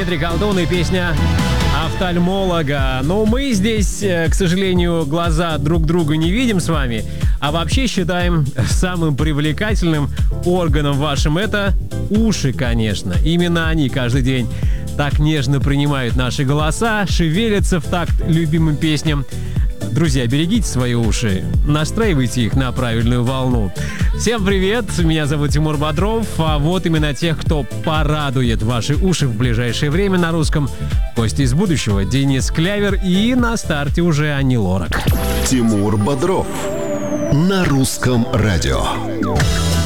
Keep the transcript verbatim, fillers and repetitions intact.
Дмитрий Колдун и песня офтальмолога. Но мы здесь, к сожалению, глаза друг друга не видим с вами, а вообще считаем самым привлекательным органом вашим это уши, конечно. Именно они каждый день так нежно принимают наши голоса, шевелятся в такт любимым песням. Друзья, берегите свои уши, настраивайте их на правильную волну. Всем привет, меня зовут Тимур Бодров, а вот именно тех, кто порадует ваши уши в ближайшее время на русском. Гости из будущего, Денис Клявер, и на старте уже Ани Лорак. Тимур Бодров на русском радио.